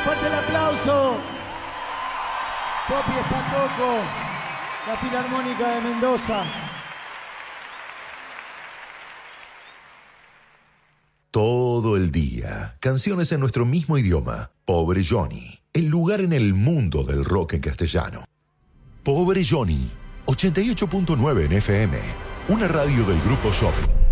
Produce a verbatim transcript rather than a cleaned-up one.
Fuerte el aplauso. Popi Espatoco, la Filarmónica de Mendoza. Todo el día, canciones en nuestro mismo idioma. Pobre Johnny, el lugar en el mundo del rock en castellano. Pobre Johnny, ochenta y ocho punto nueve en F M, una radio del Grupo Shopping.